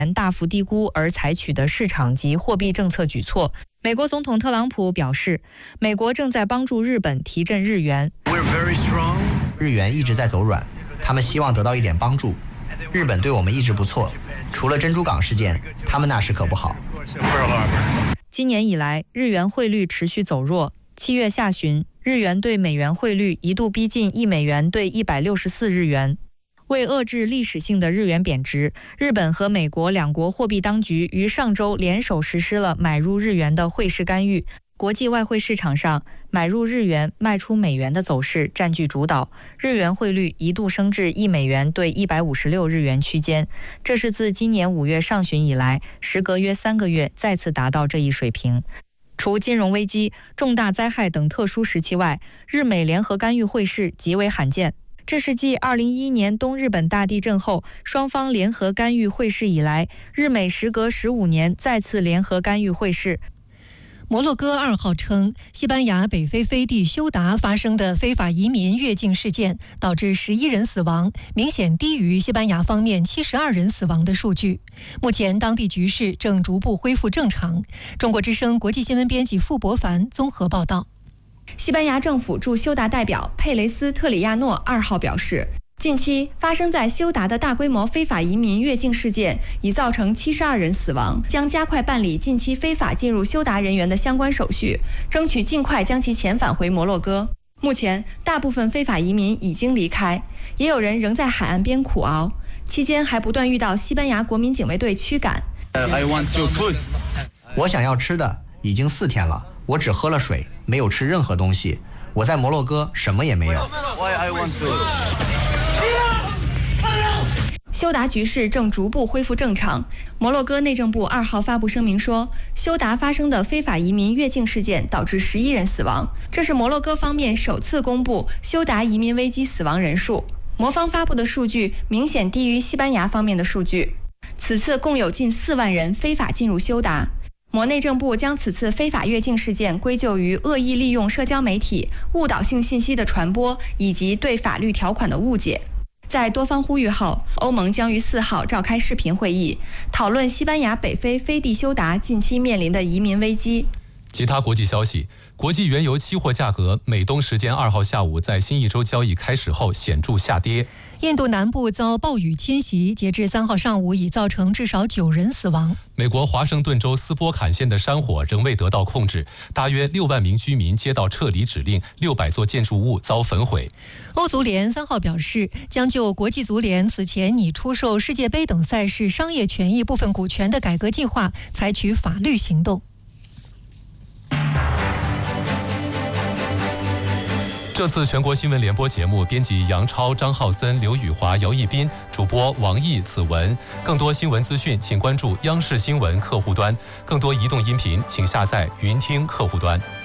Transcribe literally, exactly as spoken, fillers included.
大幅低估而采取的市场及货币政策举措。美国总统特朗普表示，美国正在帮助日本提振日元。 日元一直在走软，他们希望得到一点帮助。日本对我们一直不错，除了珍珠港事件，他们那时可不好。 今年以来，日元汇率持续走弱。七月下旬，日元对美元汇率一度逼近一美元兑一百六十四日元。为遏制历史性的日元贬值，日本和美国两国货币当局于上周联手实施了买入日元的汇市干预。国际外汇市场上，买入日元、卖出美元的走势占据主导，日元汇率一度升至一美元兑一百五十六日元区间，这是自今年五月上旬以来，时隔约三个月再次达到这一水平。除金融危机、重大灾害等特殊时期外，日美联合干预汇市极为罕见。这是继二零一一年东日本大地震后，双方联合干预汇市以来，日美时隔十五年再次联合干预汇市。 摩洛哥二号称，西班牙北非飞地休达发生的非法移民越境事件导致十一人死亡，明显低于西班牙方面七十二人死亡的数据。目前当地局势正逐步恢复正常。中国之声国际新闻编辑傅博凡综合报道。 西班牙政府驻休达代表佩雷斯特里亚诺二号表示，近期发生在休达的大规模非法移民越境事件已造成七十二人死亡，将加快办理近期非法进入休达人员的相关手续，争取尽快将其遣返回摩洛哥。目前，大部分非法移民已经离开，也有人仍在海岸边苦熬，期间还不断遇到西班牙国民警卫队驱赶。 I want your food. 我想要吃的，已经四天了，我只喝了水，没有吃任何东西。我在摩洛哥什么也没有。 Why I want to? 休达局势正逐步恢复正常。摩洛哥内政部二号发布声明说，休达发生的非法移民越境事件导致十一人死亡，这是摩洛哥方面首次公布休达移民危机死亡人数。摩方发布的数据明显低于西班牙方面的数据。此次共有近四万人非法进入休达。摩内政部将此次非法越境事件归咎于恶意利用社交媒体、误导性信息的传播以及对法律条款的误解。在多方呼吁后，欧盟将于四号召开视频会议，讨论西班牙北非飞地休达近期面临的移民危机。 其他国际消息，国际原油期货价格美东时间二号下午在新一周交易开始后显著下跌。 印度南部遭暴雨侵袭，截至三号上午已造成至少九人死亡。 美国华盛顿州斯波坎县的山火仍未得到控制，大约六万名居民接到撤离指令，六百座建筑物遭焚毁。 欧足联三号表示，将就国际足联此前拟出售世界杯等赛事商业权益部分股权的改革计划采取法律行动。 这次全国新闻联播节目，编辑杨超、张浩森、刘宇华、姚一斌，主播王毅、子文。更多新闻资讯，请关注央视新闻客户端；更多移动音频，请下载云听客户端。